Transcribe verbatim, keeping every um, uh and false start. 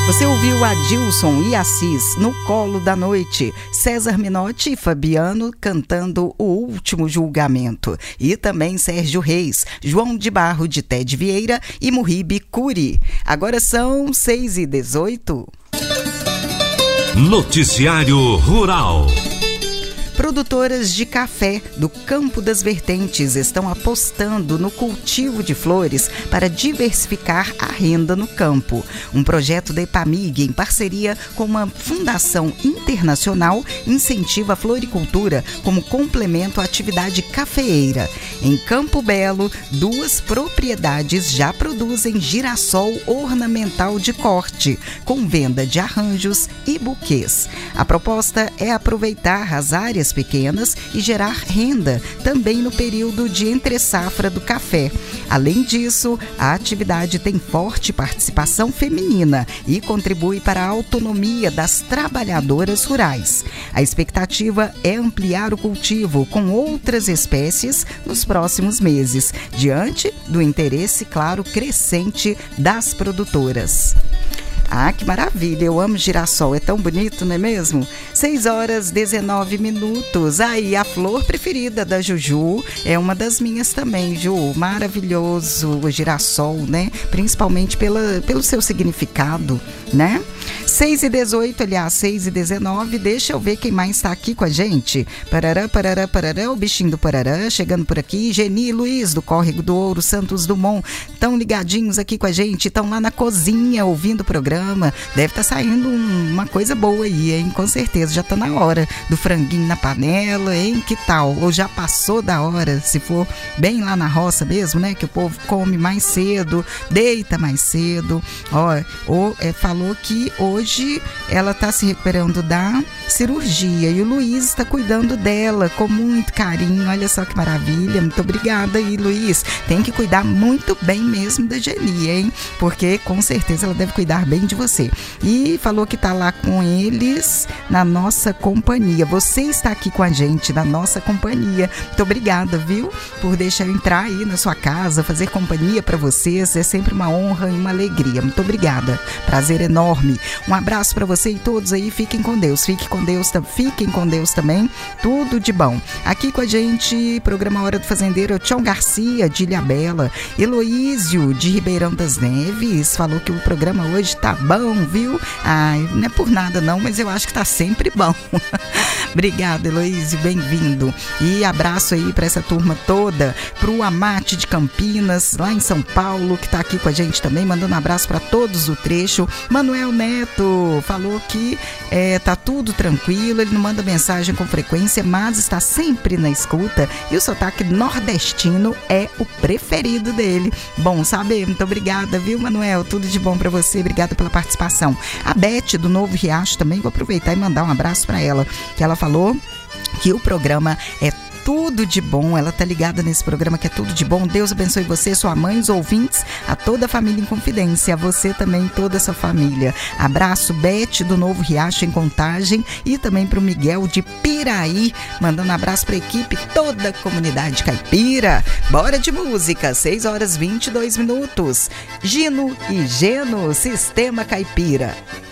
Você ouviu Adilson e Assis no Colo da Noite, César Minotti e Fabiano cantando O Último Julgamento, e também Sérgio Reis, João de Barro de Ted Vieira e Muribe Curi. Agora são seis e dezoito. Noticiário Rural. Produtoras de café do Campo das Vertentes estão apostando no cultivo de flores para diversificar a renda no campo. Um projeto da EPAMIG, em parceria com uma fundação internacional, incentiva a floricultura como complemento à atividade cafeeira. Em Campo Belo, duas propriedades já produzem girassol ornamental de corte, com venda de arranjos e buquês. A proposta é aproveitar as áreas pequenas e gerar renda também no período de entre-safra do café. Além disso, a atividade tem forte participação feminina e contribui para a autonomia das trabalhadoras rurais. A expectativa é ampliar o cultivo com outras espécies nos próximos meses, diante do interesse, claro, crescente das produtoras. Ah, que maravilha, eu amo girassol, é tão bonito, não é mesmo? seis horas, dezenove minutos. Aí, a flor preferida da Juju é uma das minhas também, Ju. Maravilhoso o girassol, né? Principalmente pela, pelo seu significado, né? seis e dezoito, aliás, seis e dezenove, deixa eu ver quem mais está aqui com a gente. Parará, parará, parará, o bichinho do Parará, chegando por aqui. Geni e Luiz, do Córrego do Ouro, Santos Dumont, estão ligadinhos aqui com a gente, estão lá na cozinha ouvindo o programa. Deve estar tá saindo um, uma coisa boa aí, hein? Com certeza, já está na hora do franguinho na panela, hein? Que tal? Ou já passou da hora, se for bem lá na roça mesmo, né? Que o povo come mais cedo, deita mais cedo. Ó, ou, é, falou que hoje ela está se recuperando da cirurgia e o Luiz está cuidando dela com muito carinho. Olha só que maravilha. Muito obrigada aí, Luiz. Tem que cuidar muito bem mesmo da Geni, hein? Porque com certeza ela deve cuidar bem de você. E falou que está lá com eles na nossa companhia. Você está aqui com a gente na nossa companhia. Muito obrigada, viu? Por deixar eu entrar aí na sua casa, fazer companhia para vocês. É sempre uma honra e uma alegria. Muito obrigada. Prazer enorme. Um abraço para você e todos aí. Fiquem com Deus. Fiquem com Deus, fiquem com Deus também. Tudo de bom. Aqui com a gente, programa Hora do Fazendeiro, Tião Garcia, de Ilhabela. Heloísio, de Ribeirão das Neves, falou que o programa hoje tá bom, viu? Ai, não é por nada não, mas eu acho que tá sempre bom. Obrigada, Heloísio, bem-vindo. E abraço aí para essa turma toda, pro Amate de Campinas, lá em São Paulo, que tá aqui com a gente também, mandando um abraço para todos do trecho. Manuel Neto falou que é, tá tudo tranquilo, ele não manda mensagem com frequência, mas está sempre na escuta e o sotaque nordestino é o preferido dele. Bom saber, muito obrigada, viu, Manuel? Tudo de bom para você, obrigada pela participação. A Beth, do Novo Riacho, também vou aproveitar e mandar um abraço para ela, que ela falou que o programa é tudo de bom, ela tá ligada nesse programa que é tudo de bom. Deus abençoe você, sua mãe, os ouvintes, a toda a família em Confidência, a você também, toda essa família. Abraço, Beth, do Novo Riacho, em Contagem, e também pro Miguel de Piraí, mandando um abraço pra equipe, toda a comunidade caipira. Bora de música, seis horas e vinte e dois minutos. Gino e Geno, Sistema Caipira.